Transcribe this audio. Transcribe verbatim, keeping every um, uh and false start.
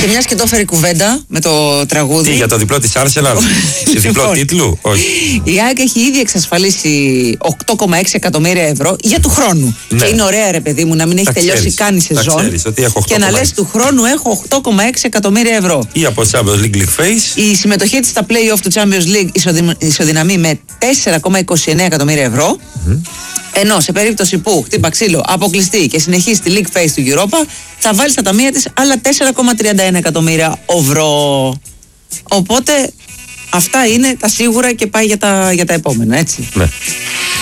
Και μιας και το έφερε κουβέντα με το τραγούδι. Τι, για το διπλό της Arsenal, σε διπλό τίτλου, όχι. Η ΑΕΚ έχει ήδη εξασφαλίσει οκτώ κόμμα έξι εκατομμύρια ευρώ για του χρόνου. Ναι. Και είναι ωραία, ρε παιδί μου, να μην έχει Τα τελειώσει ξέρεις, καν η σεζόν. ξέρεις, ότι έχω και να λες του χρόνου έχω οκτώ κόμμα έξι εκατομμύρια ευρώ. Ή από Champions League League Face. Η συμμετοχή της στα play-off του Champions League ισοδη- ισοδυναμεί με τέσσερα κόμμα είκοσι εννέα εκατομμύρια ευρώ. Mm-hmm. Ενώ σε περίπτωση που χτύπα ξύλο, αποκλειστεί και συνεχίσει τη League Phase του Europa, θα βάλει στα ταμεία της άλλα τέσσερα κόμμα τριάντα ένα εκατομμύρια ευρώ. Οπότε αυτά είναι τα σίγουρα και πάει για τα, για τα επόμενα, έτσι. Ναι.